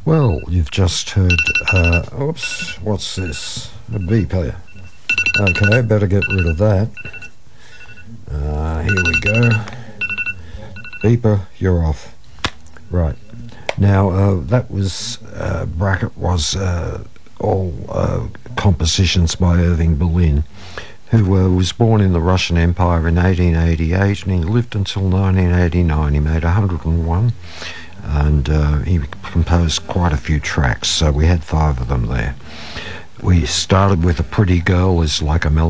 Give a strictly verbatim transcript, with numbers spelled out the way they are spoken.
Well, you've just heard, uh, oops, what's this? A beeper. Okay, better get rid of that. Uh, here we go. Beeper, you're off. Right. Now, uh, that was, uh, bracket was uh, all uh, compositions by Irving Berlin, who uh, was born in the Russian Empire in eighteen eighty-eight, and he lived until nineteen eighty-nine. He made one hundred and one. And uh, he composed quite a few tracks, so we had five of them there. We started with A Pretty Girl Is Like a Melody.